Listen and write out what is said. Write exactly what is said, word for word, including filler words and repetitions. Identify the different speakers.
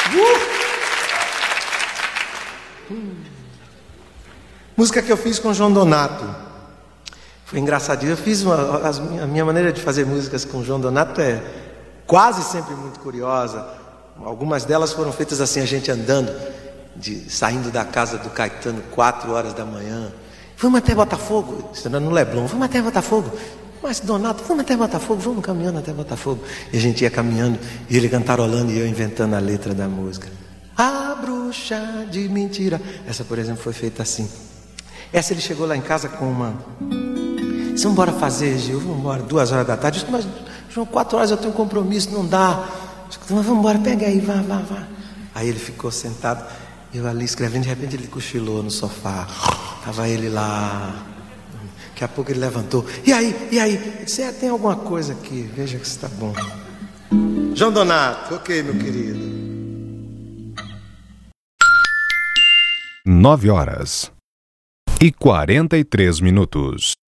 Speaker 1: Uh! Hum. Música que eu fiz com o João Donato. Foi engraçadinho. Eu fiz uma, as, a minha maneira de fazer músicas com o João Donato é quase sempre muito curiosa. Algumas delas foram feitas assim, a gente andando, de, saindo da casa do Caetano, quatro horas da manhã. Vamos até Botafogo, estando no Leblon, vamos até Botafogo. Mas Donato, vamos até Botafogo, vamos caminhando até Botafogo. E a gente ia caminhando, e ele cantarolando e eu inventando a letra da música. A bruxa de mentira. Essa, por exemplo, foi feita assim. Essa ele chegou lá em casa com uma... Vamos embora fazer, Gil, vamos embora, duas horas da tarde. Eu disse, mas João, quatro horas eu tenho um compromisso, não dá. Disse, vamos embora, pega aí, vá, vá, vá. Aí ele ficou sentado, eu ali escrevendo, de repente ele cochilou no sofá. Tava ele lá. Daqui a pouco ele levantou. E aí, e aí? Eu disse, é, tem alguma coisa aqui, veja que está bom. João Donato, ok, meu querido.
Speaker 2: Nove horas e quarenta e três minutos.